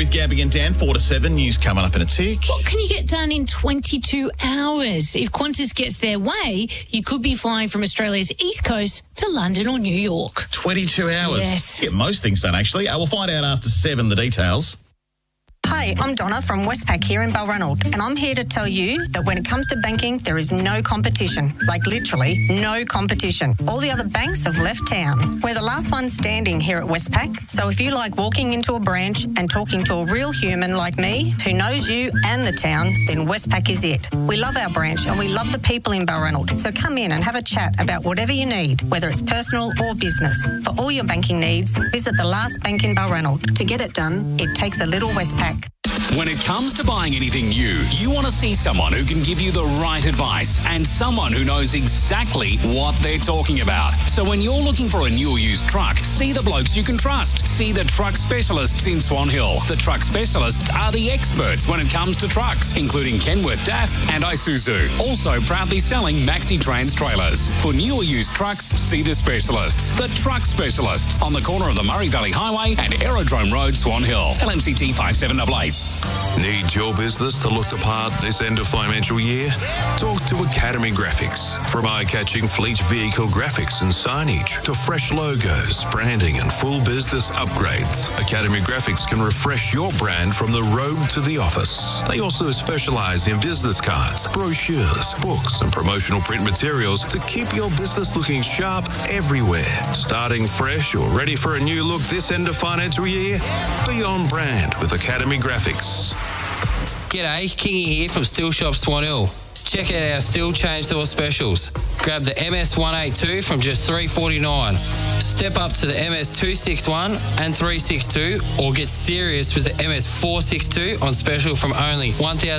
with Gabby and Dan, 4 to 7. News coming up in a tick. What can you get done in 22 hours? If Qantas gets their way, you could be flying from Australia's East Coast to London or New York. 22 hours? Yes. Get most things done, actually. We'll find out after 7 the details. Hi, I'm Donna from Westpac here in Balranald, and I'm here to tell you that when it comes to banking, there is no competition. Like literally, no competition. All the other banks have left town. We're the last ones standing here at Westpac, so if you like walking into a branch and talking to a real human like me, who knows you and the town, then Westpac is it. We love our branch and we love the people in Balranald, so come in and have a chat about whatever you need, whether it's personal or business. For all your banking needs, visit the last bank in Balranald. To get it done, it takes a little Westpac. When it comes to buying anything new, you want to see someone who can give you the right advice and someone who knows exactly what they're talking about. So when you're looking for a new or used truck, see the blokes you can trust. See the truck specialists in Swan Hill. The truck specialists are the experts when it comes to trucks, including Kenworth DAF and Isuzu. Also proudly selling Maxi Trans trailers. For new or used trucks, see the specialists. The truck specialists on the corner of the Murray Valley Highway and Aerodrome Road, Swan Hill. LMCT 5788. Need your business to look the part this end of financial year? Talk to Academy Graphics. From eye-catching fleet vehicle graphics and signage to fresh logos, branding and full business upgrades, Academy Graphics can refresh your brand from the road to the office. They also specialise in business cards, brochures, books and promotional print materials to keep your business looking sharp everywhere. Starting fresh or ready for a new look this end of financial year? Be on brand with Academy Graphics. G'day, Kingy here from Steel Shop Swan Hill. Check out our steel change door specials. Grab the MS182 from just $349. Step up to the MS261 and 362, or get serious with the MS462 on special from only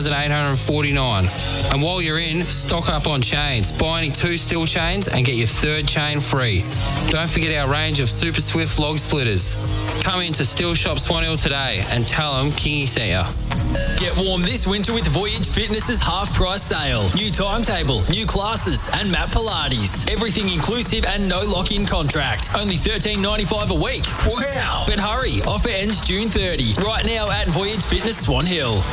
$1,849. And while you're in, stock up on chains. Buy only 2 steel chains and get your 3rd chain free. Don't forget our range of Super Swift log splitters. Come into Steel Shop Swan Hill today and tell them Kingy sent ya. Get warm this winter with Voyage Fitness's half-price sale. New timetable, new classes and mat Pilates. Everything inclusive and no lock-in contract. Only $13.95 a week. Wow! But hurry, offer ends June 30. Right now at Voyage Fitness Swan Hill.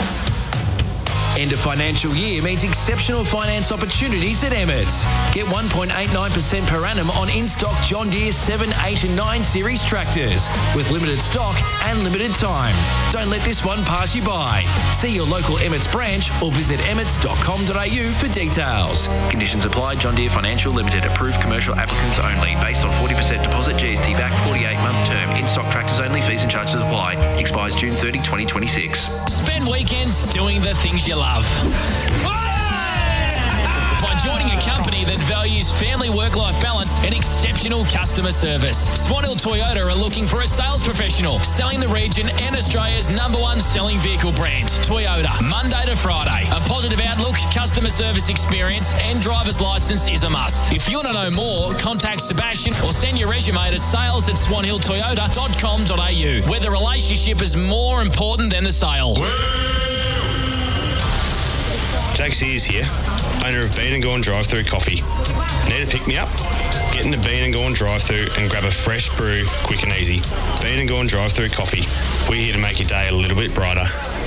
End of financial year means exceptional finance opportunities at Emmett's. Get 1.89% per annum on in-stock John Deere 7, 8 and 9 series tractors with limited stock and limited time. Don't let this one pass you by. See your local Emmett's branch or visit emmets.com.au for details. Conditions apply. John Deere Financial Limited. Approved commercial applicants only. Based on 40% deposit, GST back, 48-month term. In-stock tractors only. Fees and charges apply. Expires June 30, 2026. Spend weekends doing the things you love. By joining a company that values family work-life balance and exceptional customer service. Swan Hill Toyota are looking for a sales professional selling the region and Australia's #1 selling vehicle brand, Toyota, Monday to Friday. A positive outlook, customer service experience and driver's license is a must. If you want to know more, contact Sebastian or send your resume to sales@swanhilltoyota.com.au, where the relationship is more important than the sale. Jake Sears here, owner of Bean and Gone Drive-Thru Coffee. Need to pick me up? Get in the Bean and Gone Drive-Thru and grab a fresh brew, quick and easy. Bean and Gone Drive-Thru Coffee. We're here to make your day a little bit brighter.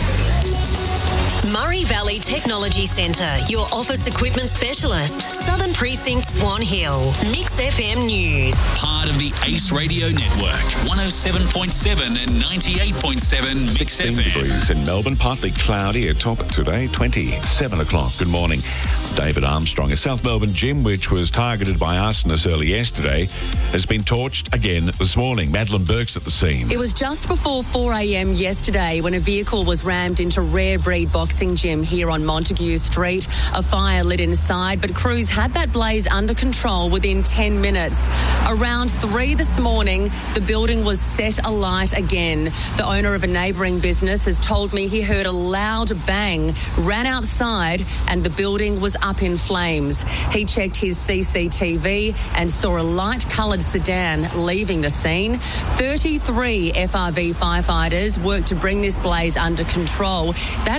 Murray Valley Technology Centre, your office equipment specialist. Southern Precinct, Swan Hill. Mix FM News. Part of the Ace Radio Network. 107.7 and 98.7 Mix 16 FM. degrees in Melbourne, partly cloudy at top today, 27 o'clock. Good morning. David Armstrong. A South Melbourne gym, which was targeted by arsonists early yesterday, has been torched again this morning. Madeline Burke's at the scene. It was just before 4 a.m. yesterday when a vehicle was rammed into Rare Breed Boxing Gym here on Montague Street. A fire lit inside, but crews had that blaze under control within 10 minutes. Around 3 this morning, the building was set alight again. The owner of a neighbouring business has told me he heard a loud bang, ran outside, and the building was up in flames. He checked his CCTV and saw a light-coloured sedan leaving the scene. 33 FRV firefighters worked to bring this blaze under control. That took about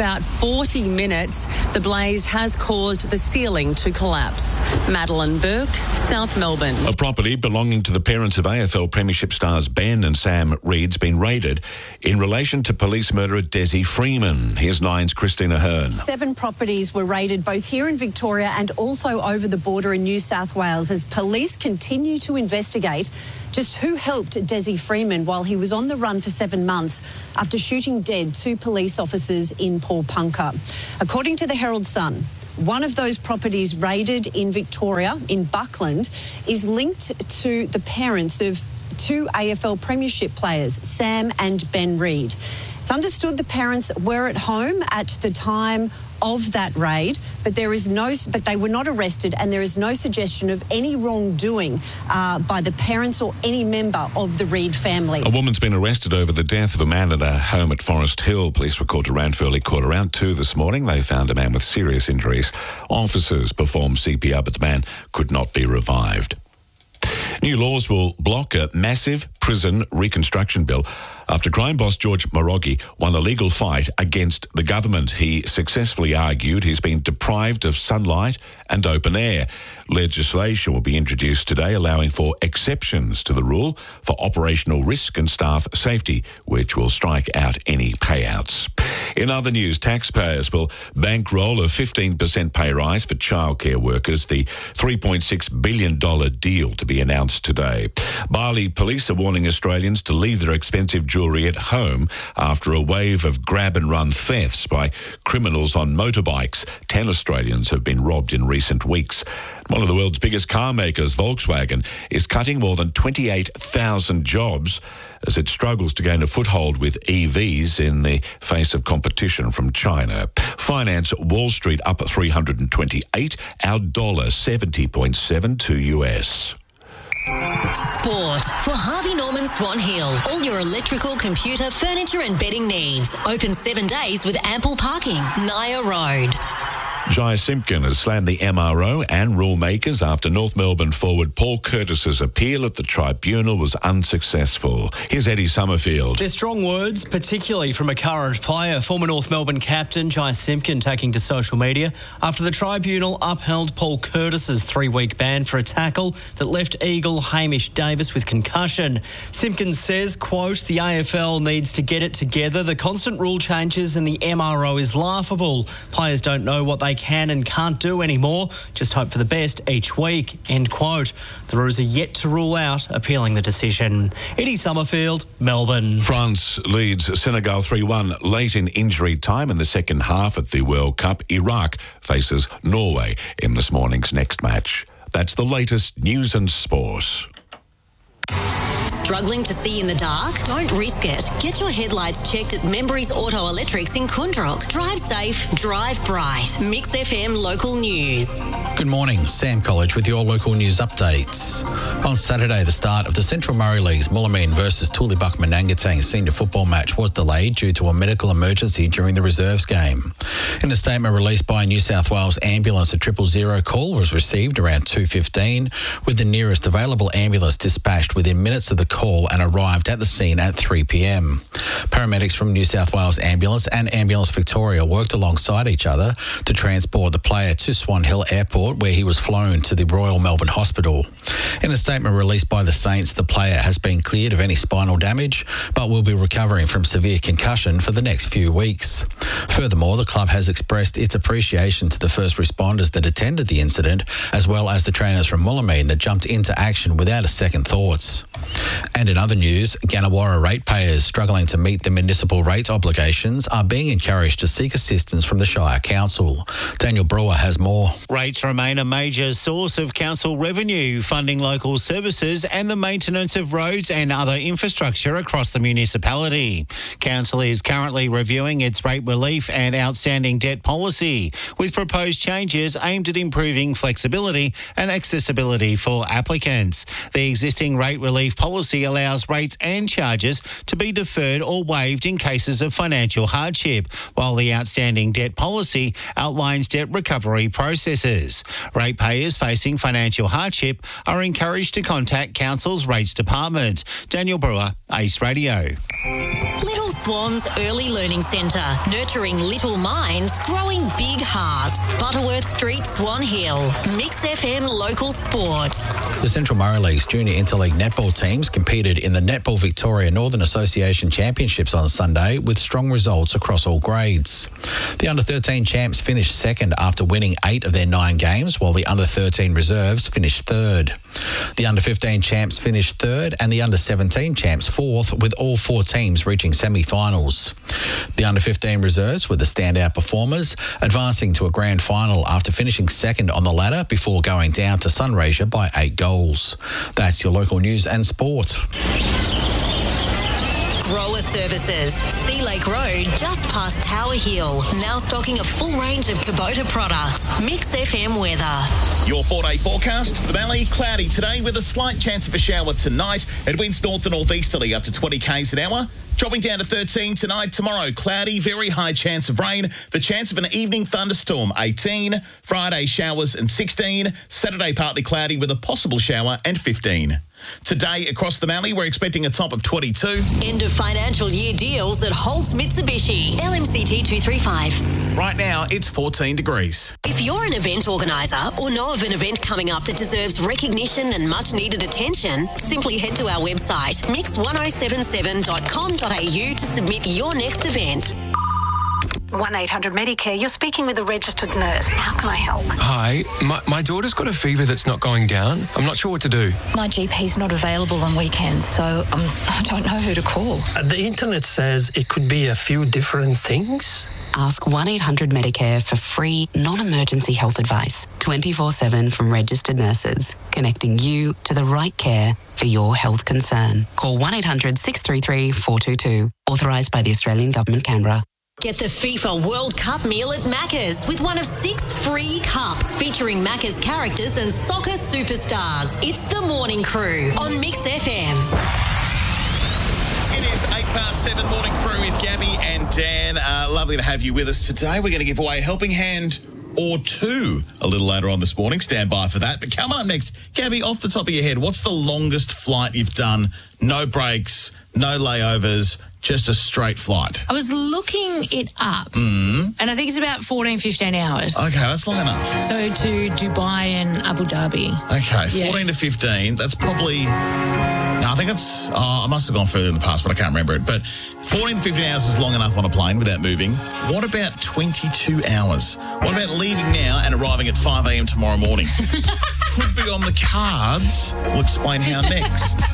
about 40 minutes, the blaze has caused the ceiling to collapse. Madeline Burke, South Melbourne. A property belonging to the parents of AFL Premiership stars Ben and Sam Reid's been raided in relation to police murderer Desi Freeman. Here's Nine's Christina Hearn. 7 properties were raided both here in Victoria and also over the border in New South Wales as police continue to investigate just who helped Desi Freeman while he was on the run for 7 months after shooting dead 2 police officers in Paulpunka. According to the Herald Sun, one of those properties raided in Victoria, in Buckland, is linked to the parents of 2 AFL Premiership players, Sam and Ben Reid. It's understood the parents were at home at the time of that raid, but they were not arrested, and there is no suggestion of any wrongdoing by the parents or any member of the Reid family. A woman's been arrested over the death of a man at a home at Forest Hill. Police were called to Ranfurly Court around 2 this morning. They found a man with serious injuries. Officers performed CPR, but the man could not be revived. New laws will block a massive prison reconstruction bill after crime boss George Morogi won a legal fight against the government. He successfully argued he's been deprived of sunlight and open air. Legislation will be introduced today allowing for exceptions to the rule for operational risk and staff safety, which will strike out any payouts. In other news, taxpayers will bankroll a 15% pay rise for childcare workers, the $3.6 billion deal to be announced today. Bali police are warning Australians to leave their expensive jewellery at home after a wave of grab-and-run thefts by criminals on motorbikes. 10 Australians have been robbed in recent weeks. One of the world's biggest car makers, Volkswagen, is cutting more than 28,000 jobs as it struggles to gain a foothold with EVs in the face of competition from China. Finance, Wall Street up at 328, our dollar 70.7 to US. Sport for Harvey Norman Swan Hill. All your electrical, computer, furniture and bedding needs. Open 7 days with ample parking. Naya Road. Jai Simpkin has slammed the MRO and rule makers after North Melbourne forward Paul Curtis's appeal at the tribunal was unsuccessful. Here's Eddie Summerfield. They're strong words, particularly from a current player, former North Melbourne captain Jai Simpkin, taking to social media after the tribunal upheld Paul Curtis's 3-week ban for a tackle that left Eagle Hamish Davis with concussion. Simpkin says, quote, the AFL needs to get it together. The constant rule changes and the MRO is laughable. Players don't know what they can and can't do anymore. Just hope for the best each week, end quote. The Roos are yet to rule out appealing the decision. Eddie Summerfield, Melbourne. France leads Senegal 3-1 late in injury time in the second half at the World Cup. Iraq faces Norway in this morning's next match. That's the latest news and sport. Struggling to see in the dark? Don't risk it. Get your headlights checked at Membreys Auto Electrics in Kundrook. Drive safe, drive bright. Mix FM Local News. Good morning, Sam College with your local news updates. On Saturday, the start of the Central Murray League's Moolameen versus Tulibuck Manangatang senior football match was delayed due to a medical emergency during the reserves game. In a statement released by New South Wales Ambulance, a 000 call was received around 2:15, with the nearest available ambulance dispatched within minutes of the call and arrived at the scene at 3 p.m. Paramedics from New South Wales Ambulance and Ambulance Victoria worked alongside each other to transport the player to Swan Hill Airport, where he was flown to the Royal Melbourne Hospital. In a statement released by the Saints, the player has been cleared of any spinal damage but will be recovering from severe concussion for the next few weeks. Furthermore, the club has expressed its appreciation to the first responders that attended the incident, as well as the trainers from Moolameen that jumped into action without a second thoughts. And in other news, Gannawarra ratepayers struggling to meet the municipal rate obligations are being encouraged to seek assistance from the Shire Council. Daniel Brewer has more. Rates remain a major source of council revenue, funding local services and the maintenance of roads and other infrastructure across the municipality. Council is currently reviewing its rate relief and outstanding debt policy, with proposed changes aimed at improving flexibility and accessibility for applicants. The existing rate relief policy policy allows rates and charges to be deferred or waived in cases of financial hardship, while the outstanding debt policy outlines debt recovery processes. Ratepayers facing financial hardship are encouraged to contact Council's Rates Department. Daniel Brewer, Ace Radio. Little Swans Early Learning Centre, nurturing little minds, growing big hearts. Butterworth Street, Swan Hill. Mix FM Local Sport. The Central Murray League's junior interleague netball teams competed in the Netball Victoria Northern Association Championships on Sunday with strong results across all grades. The under-13 champs finished second after winning 8 of their 9 games, while the under-13 reserves finished third. The under-15 champs finished third and the under-17 champs fourth, with all 4 teams reaching semi-finals. The under-15 reserves were the standout performers, advancing to a grand final after finishing second on the ladder before going down to Sunraysia by 8 goals. That's your local news and sport. Grower Services, Sea Lake Road, just past Tower Hill. Now stocking a full range of Kubota products. Mix FM weather. Your 4-day forecast for the valley, cloudy today with a slight chance of a shower tonight. It winds north to northeasterly up to 20 k's an hour. Dropping down to 13 tonight. Tomorrow, cloudy, very high chance of rain. The chance of an evening thunderstorm, 18. Friday, showers and 16. Saturday, partly cloudy with a possible shower and 15. Today, across the valley, we're expecting a top of 22. End of financial year deals at Holtz Mitsubishi. LMCT 235. Right now, it's 14 degrees. If you're an event organiser or know of an event coming up that deserves recognition and much needed attention, simply head to our website, mix1077.com.au to submit your next event. 1-800 Medicare, you're speaking with a registered nurse. How can I help? Hi, my daughter's got a fever that's not going down. I'm not sure what to do. My GP's not available on weekends, so I don't know who to call. The internet says it could be a few different things. Ask 1-800 Medicare for free, non-emergency health advice, 24/7 from registered nurses, connecting you to the right care for your health concern. Call 1-800 633 422. Authorised by the Australian Government, Canberra. Get the FIFA World Cup meal at Macca's with one of 6 free cups featuring Macca's characters and soccer superstars. It's the Morning Crew on Mix FM. It is 7:08 Morning Crew with Gabby and Dan. Lovely to have you with us today. We're going to give away a helping hand or 2 a little later on this morning. Stand by for that. But coming up next, Gabby, off the top of your head, what's the longest flight you've done? No breaks, no layovers, just a straight flight. I was looking it up, and I think it's about 14, 15 hours. Okay, that's long enough. So to Dubai and Abu Dhabi. Okay, 14 to 15, that's probably... No, I think it's... I must have gone further in the past, but I can't remember it. But 14 to 15 hours is long enough on a plane without moving. What about 22 hours? What about leaving now and arriving at 5 a.m. tomorrow morning? Could be on the cards. We'll explain how next.